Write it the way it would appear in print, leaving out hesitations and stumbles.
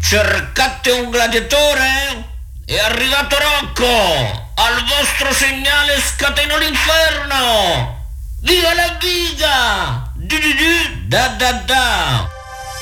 Cercate un gladiatore? È arrivato Rocco! Al vostro segnale scateno l'inferno! Viva la vita! Da da da da!